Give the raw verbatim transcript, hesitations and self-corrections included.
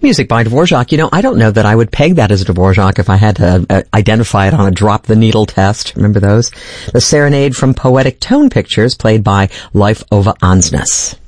music by Dvorak. You know, I don't know that I would peg that as a Dvorak if I had to uh, identify it on a drop-the-needle test. Remember those? The Serenade from Poetic Tone Pictures, played by Leif Ove Ansnes.